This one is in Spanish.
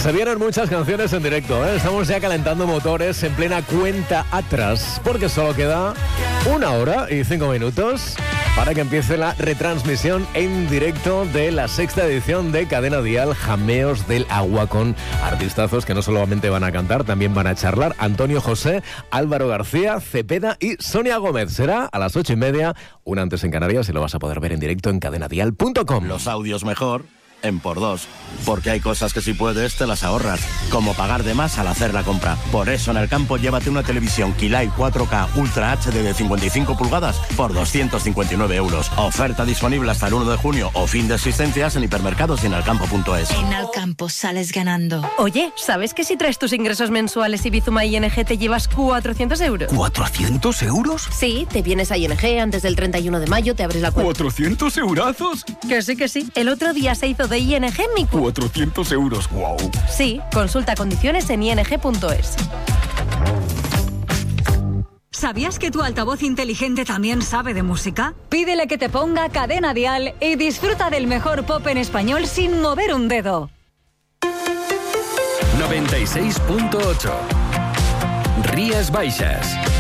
Se vienen muchas canciones en directo, ¿eh? Estamos ya calentando motores en plena cuenta atrás, porque solo queda 1 hora y 5 minutos para que empiece la retransmisión en directo de la 6ª edición de Cadena Dial Jameos del Agua, con artistazos que no solamente van a cantar, también van a charlar. Antonio José, Álvaro García, Cepeda y Sonia Gómez. Será a las 8:30, una antes en Canarias, y lo vas a poder ver en directo en cadenadial.com. Los audios mejor en por 2, porque hay cosas que si puedes te las ahorras, como pagar de más al hacer la compra. Por eso en el campo llévate una televisión Kilai 4K Ultra HD de 55 pulgadas por 259 euros. Oferta disponible hasta el 1 de junio o fin de existencias en hipermercados y en alcampo.es. En Alcampo sales ganando. Oye, ¿sabes que si traes tus ingresos mensuales y Bizuma ING te llevas 400 euros? ¿400 euros? Sí, te vienes a ING antes del 31 de mayo, te abres la cuenta. ¿400 eurazos? Que sí, que sí. El otro día se hizo de ING mi cuenta. 400 euros, wow. Sí, consulta condiciones en ing.es. ¿Sabías que tu altavoz inteligente también sabe de música? Pídele que te ponga Cadena Dial y disfruta del mejor pop en español sin mover un dedo. 96.8 Rías Baixas.